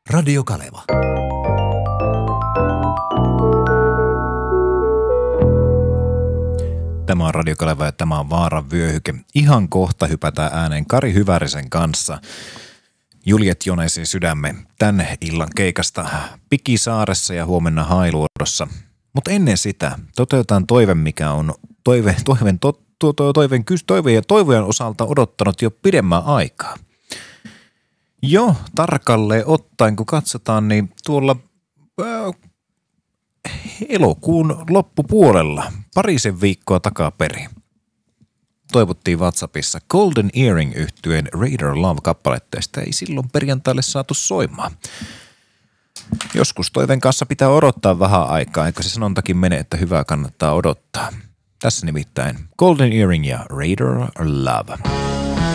Radio Kaleva. Tämä on Radio Kaleva ja tämä on Vaaran vyöhyke. Ihan kohta hypätään ääneen Kari Hyvärisen kanssa. Juljet Jonesi sydämme tän illan keikasta Pikisaaressa ja huomenna Hailuodossa. Mutta ennen sitä toteutetaan toive, mikä on toivojen osalta odottanut jo pidemmän aikaa. Jo tarkalleen ottaen, kun katsotaan, niin tuolla elokuun loppupuolella, parisen viikkoa takaperin, toivottiin WhatsAppissa Golden Earring -yhtyeen Radar Love-kappaletta, ja sitä ei silloin perjantaille saatu soimaan. Joskus toiveen kanssa pitää odottaa vähän aikaa, eikö se sanontakin mene, että hyvää kannattaa odottaa. Tässä nimittäin Golden Earring ja Radar Love.